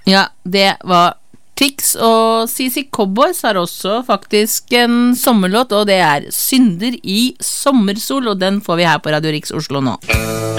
Ja, det var Tix, og CC Cowboys har også faktisk en sommerlåt, og det Synder i sommersol, og den får vi her på Radio Riks Oslo nå.